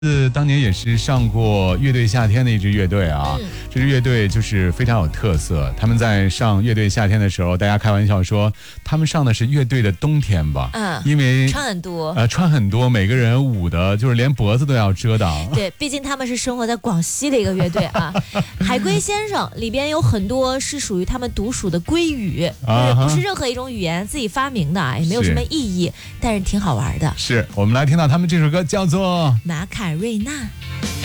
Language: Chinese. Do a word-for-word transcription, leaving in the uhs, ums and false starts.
是当年也是上过乐队夏天的一支乐队啊，嗯、这支乐队就是非常有特色。他们在上乐队夏天的时候，大家开玩笑说他们上的是乐队的冬天吧？ 嗯， 因为穿很多， 呃，穿很多，每个人捂的就是连脖子都要遮挡。 对，毕竟他们是生活在广西的一个乐队啊。海龟先生里边有很多是属于他们独属的龟语，啊、不是任何一种语言自己发明的，也没有什么意义，但是挺好玩的。 是我们来听到他们这首歌叫做 《马卡瑞娜》。